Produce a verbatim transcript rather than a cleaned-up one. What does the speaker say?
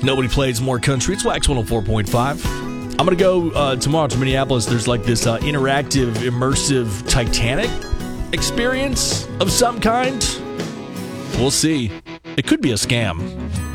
Nobody plays more country. It's Wax one oh four point five. I'm going to go uh, tomorrow to Minneapolis. There's like this uh, interactive, immersive Titanic experience of some kind. We'll see. It could be a scam.